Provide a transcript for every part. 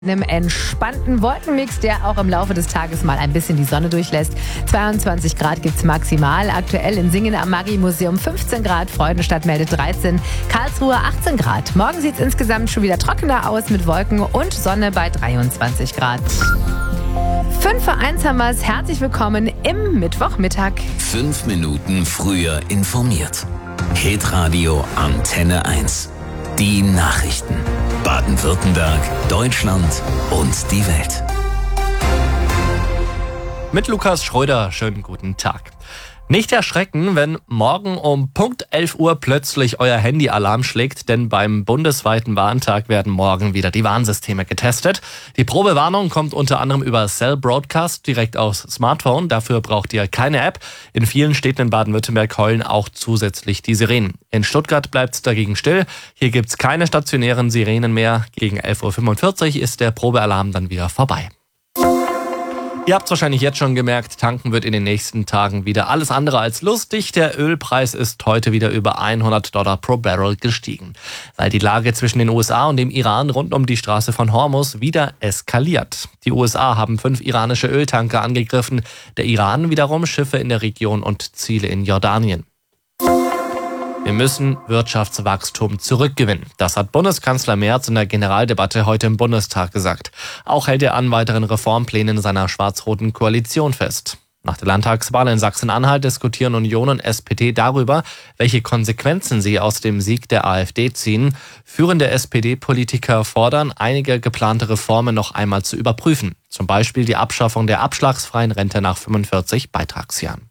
Einem entspannten Wolkenmix, der auch im Laufe des Tages mal ein bisschen die Sonne durchlässt. 22 Grad gibt's maximal. Aktuell in Singen am Magi-Museum 15 Grad. Freudenstadt meldet 13. Karlsruhe 18 Grad. Morgen sieht's insgesamt schon wieder trockener aus mit Wolken und Sonne bei 23 Grad. 5 vor 1 haben wir's. Herzlich willkommen im Mittwochmittag. 5 Minuten früher informiert. Hitradio Antenne 1. Die Nachrichten. Baden-Württemberg, Deutschland und die Welt. Mit Lukas Schröder, schönen guten Tag. Nicht erschrecken, wenn morgen um Punkt 11 Uhr plötzlich euer Handyalarm schlägt, denn beim bundesweiten Warntag werden morgen wieder die Warnsysteme getestet. Die Probewarnung kommt unter anderem über Cell Broadcast direkt aufs Smartphone. Dafür braucht ihr keine App. In vielen Städten in Baden-Württemberg heulen auch zusätzlich die Sirenen. In Stuttgart bleibt es dagegen still. Hier gibt's keine stationären Sirenen mehr. Gegen 11.45 Uhr ist der Probealarm dann wieder vorbei. Ihr habt es wahrscheinlich jetzt schon gemerkt, tanken wird in den nächsten Tagen wieder alles andere als lustig. Der Ölpreis ist heute wieder über $100 pro Barrel gestiegen, weil die Lage zwischen den USA und dem Iran rund um die Straße von Hormuz wieder eskaliert. Die USA haben 5 iranische Öltanker angegriffen, der Iran wiederum Schiffe in der Region und Ziele in Jordanien. Wir müssen Wirtschaftswachstum zurückgewinnen. Das hat Bundeskanzler Merz in der Generaldebatte heute im Bundestag gesagt. Auch hält er an weiteren Reformplänen seiner schwarz-roten Koalition fest. Nach der Landtagswahl in Sachsen-Anhalt diskutieren Union und SPD darüber, welche Konsequenzen sie aus dem Sieg der AfD ziehen. Führende SPD-Politiker fordern, einige geplante Reformen noch einmal zu überprüfen. Zum Beispiel die Abschaffung der abschlagsfreien Rente nach 45 Beitragsjahren.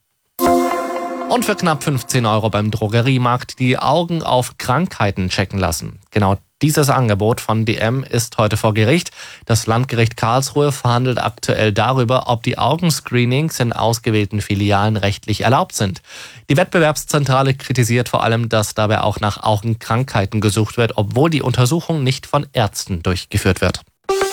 Und für knapp 15 € beim Drogeriemarkt die Augen auf Krankheiten checken lassen. Genau dieses Angebot von DM ist heute vor Gericht. Das Landgericht Karlsruhe verhandelt aktuell darüber, ob die Augenscreenings in ausgewählten Filialen rechtlich erlaubt sind. Die Wettbewerbszentrale kritisiert vor allem, dass dabei auch nach Augenkrankheiten gesucht wird, obwohl die Untersuchung nicht von Ärzten durchgeführt wird.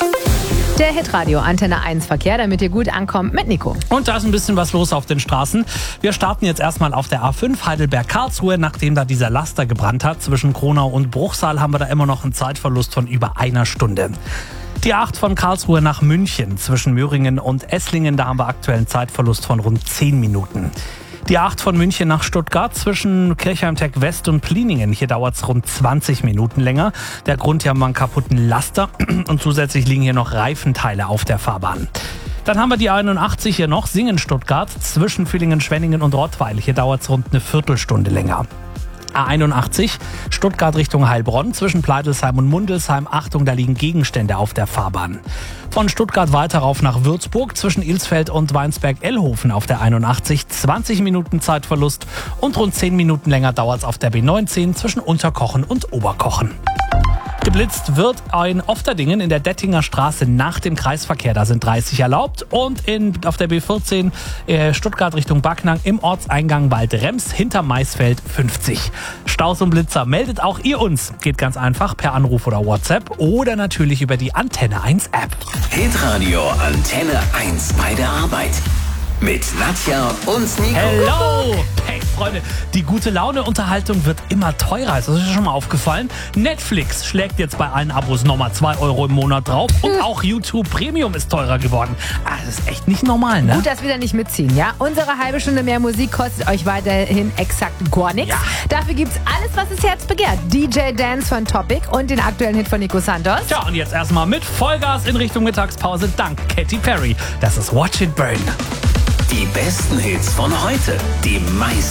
Der Hitradio Antenne 1 Verkehr, damit ihr gut ankommt mit Nico. Und da ist ein bisschen was los auf den Straßen. Wir starten jetzt erstmal auf der A5 Heidelberg-Karlsruhe. Nachdem da dieser Laster gebrannt hat zwischen Kronau und Bruchsal, haben wir da immer noch einen Zeitverlust von über einer Stunde. Die A8 von Karlsruhe nach München zwischen Möhringen und Esslingen, da haben wir aktuell einen Zeitverlust von rund 10 Minuten. Die A8 von München nach Stuttgart zwischen Kirchheim-Tech West und Pliningen. Hier dauert es rund 20 Minuten länger. Der Grund, hier haben wir einen kaputten Laster und zusätzlich liegen hier noch Reifenteile auf der Fahrbahn. Dann haben wir die 81 hier noch, Singen-Stuttgart zwischen Villingen, Schwenningen und Rottweil. Hier dauert es rund eine Viertelstunde länger. A81 Stuttgart Richtung Heilbronn zwischen Pleidelsheim und Mundelsheim. Achtung, da liegen Gegenstände auf der Fahrbahn. Von Stuttgart weiter rauf nach Würzburg zwischen Ilsfeld und Weinsberg-Ellhofen auf der 81. 20 Minuten Zeitverlust und rund 10 Minuten länger dauert es auf der B19 zwischen Unterkochen und Oberkochen. Geblitzt wird in Ofterdingen in der Dettinger Straße nach dem Kreisverkehr. Da sind 30 erlaubt. Und auf der B14 Stuttgart Richtung Backnang im Ortseingang Waldrems hinter Maisfeld 50. Staus und Blitzer meldet auch ihr uns. Geht ganz einfach per Anruf oder WhatsApp oder natürlich über die Antenne 1 App. Hitradio Antenne 1 bei der Arbeit. Mit Nadja und Nico. Hello! Hey Freunde, die gute Laune-Unterhaltung wird immer teurer. Ist das schon mal aufgefallen? Netflix schlägt jetzt bei allen Abos nochmal 2 € im Monat drauf. Und auch YouTube Premium ist teurer geworden. Das ist echt nicht normal, ne? Gut, dass wir da nicht mitziehen, ja? Unsere halbe Stunde mehr Musik kostet euch weiterhin exakt gar nichts. Ja. Dafür gibt's alles, was das Herz begehrt. DJ Dance von Topic und den aktuellen Hit von Nico Santos. Tja, und jetzt erstmal mit Vollgas in Richtung Mittagspause dank Katy Perry. Das ist Watch It Burn. Die besten Hits von heute. Die meisten